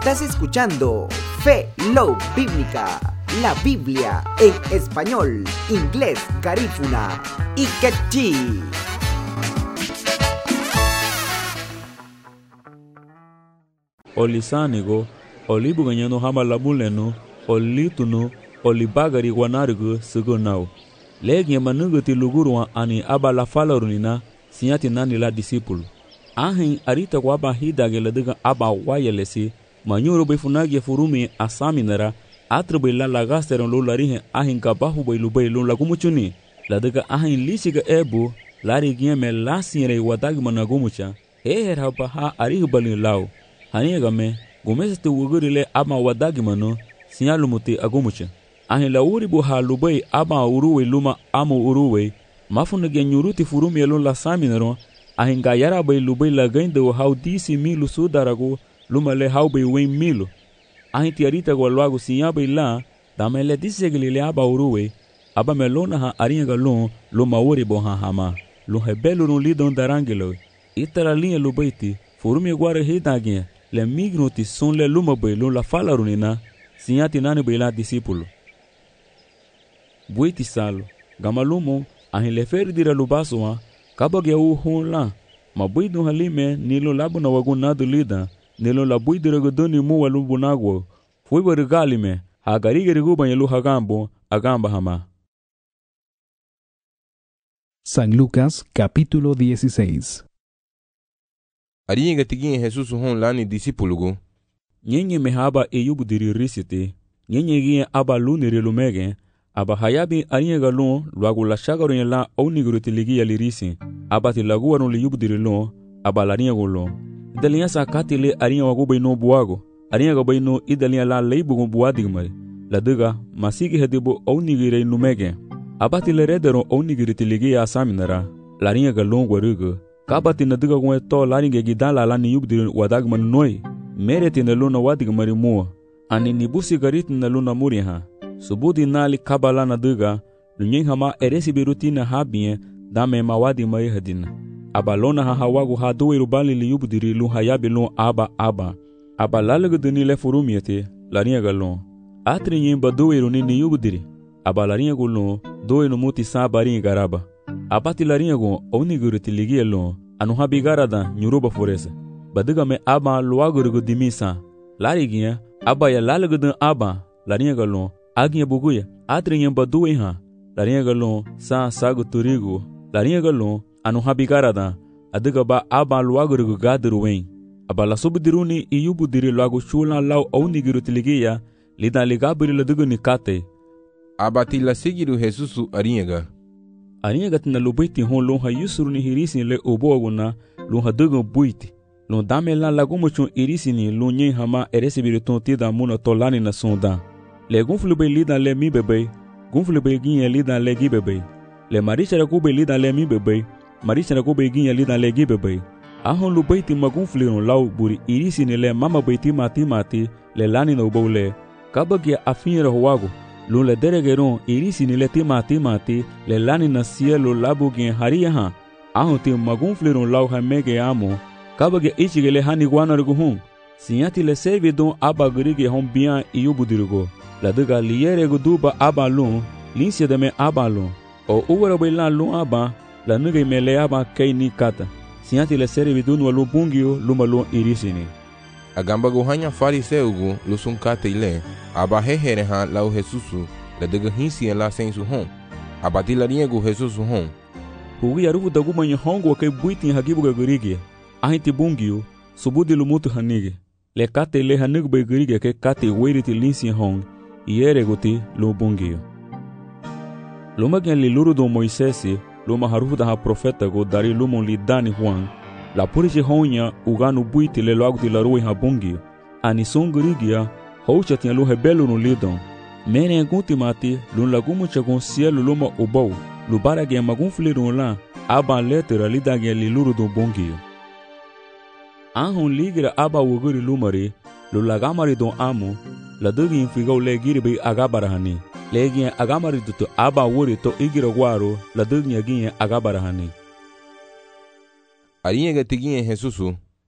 Estás escuchando Fe Love Bíblica, la Biblia en español, inglés, garífuna y quechí. Olisanigo, olibuganyano hamalabuleno, olitunu, olibagari wanarigu sugunau. Legi manuguti lugurwa ani abala falarunina, sinyati nani la disipulu. Ahin arita waba hidage ladiga aba wayelesi, manyuru befunagi furumi asaminara, atrubai la lagasteron lularihe ahin kabahu bai lubai lulagumuchuni, ladiga ahin lisiga ebu, lari gieme lasire wadagi managumucha, heher habaha arihubalin lau. Hanigame, gumesete wugurile ama wadagi manu, sinyalumuti agumucha. Ahin la uribu ha lubai ama uruwe luma amu uruwe, mafunagi nyuruti furumi elun la saminaro, ahin gayara bai lubai la gaindo hau disi milu sudaragu, luma le hau bai wen milu. Ahin tiarita gwalwagu sinya bai la, damele disegili aba uruwe, aba melona ha aringa lun, luma uribu ha hama, lun hebelu run lidon darangelo. Itara linha lubaiti, furumi guare hidagia, le mignuti son le luma bai lun la falarunina, sinyati nani bai la disipulu. Buiti salo, gamalumo, ahin le ferdira lubasua, kabagya hon la, ma buidun halime nilo labuna wagunadu lida, nilo la buidira guduni muwa lubunagwo, fuiwa rigalime, hagarige riguba yelu hagambo, agamba hama. San Lucas capítulo 16. Ariga tigin Jesus hon lani disipulugo. Nyenye mehaba eyubudiri risite, nyenye gie aba luniri lumege, aba hayabi ariga lun luagu la shagaru la oniguruti ligia lirisi, aba tilaguarun liyubudiri lun, aba lariago lun. Idaliya sa katile ariga wagu no buago, ariga bayno idaliya la leibugun buadigmari, la diga masigi hedibu onigire numege, aba tileredero onigiriti ligia asaminara, lariga lun guarugu, kabati na diga gwe to laringe gidala la niyubudiri wadagman noi, mereti na luna wadigmari mua, ani nibusi garit na luna muriha. Subudi nali kabala na diga, lunyen hama eresi birutina habie, dame mawadi mai hadina. Abalona ha hawagu ha duwe rubali li yubudiri lun hayabi lun aba. Abalalega duni le furumiete, laringa galon. Atri nyemba duwe runi ni yubudiri. Abalaringa gulon, duwe numuti sa baringa garaba. Abati laringa gon, oniguriti ligia lon, anuhabi garada nyuruba furesa. Badiga me aba luagurigu dimisa. Larigia, aba ya lalega dun aba, laringa galon. Aginha buguya, atrinha baduwe ha, larinha galon, sa sagu turigo, larinha galon, anu habigarada, adiga ba aba luagurigu gadiruwen. Abala subudiruni iyubudiri luagu chula lau aunigiru tiligia, lida ligabiri ladigu nikate. Abati la sigiru Jesusu arinhaga. Arinhaga tina lubaiti hon lonha yusuruni hirisi le oboaguna, lonha dugu buiti. Lon dame la lagumuchun irisini lunyen hama eresibiri tontida muna tolani na sonda. Le gunflube lida le mi bebe, gunflube ginye lida le gi bebe. Le marichara kube lida le mi bebe, marichara kube ginye lida le gi bebe. Ahon lubaiti magunfliron lau buri irisi ni le mama baiti mati, le lani no boule. Kabagia afinra huago, lun le deregeron irisi ni le timati, le lani na cielo labu gien haria ha. Ahon ti magunfliron lau hamege amo, kabagia ichige le hani guanarguhun. Sinyati le servidon abagirige hon bian iyubudirigo. La diga liere guduba aba lun, linsia de me aba lun. O uwara bailan lun aba, la nuge me le aba kei ni kata. Sinyati le servidun walu bungio luma lun irisini. Agamba gohanya fariseugu lusun kate ile, aba hehere ha lau Jesusu, la diga hinsi la sensu hon. Abati la riego Jesusu hon. Hugi arufu daguma nye hongo ke buiti hagibu gagirige. Ahinti bungio, subudi lumutu hanige. Le kate le hanig begirige ke kate weiriti linsi hon. Iere guti lo bungio. Luma gen li luru do Moisesi, luma harufu da ha profeta go dari lumon li dani Juan, la puriche honya uganu buiti le loaguti la rui ha bungio. Ani songirigia, houcha tia lu hebelu no lidon. Mene guti mati, lun lagumu chagon cielo luma ubau, lubara gen magun flirun la, aban letera lida gen li luru do bungio. Anhon ligira aba wuguri lumari, lu lagamari don amo, la dugi infigau le giribe agabarahani. Le gien agamari dutu aba wuri to igira guaro, la dugi gien agabarahani. Arinhaga tigin Jesusu.